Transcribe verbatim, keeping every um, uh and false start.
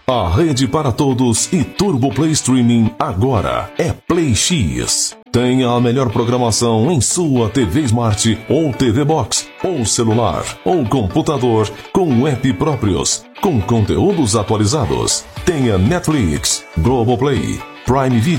A rede para todos e Turbo Play Streaming agora é Play X. Tenha a melhor programação em sua T V Smart ou T V Box, ou celular, ou computador com app próprios, com conteúdos atualizados. Tenha Netflix, Globoplay, Prime Video.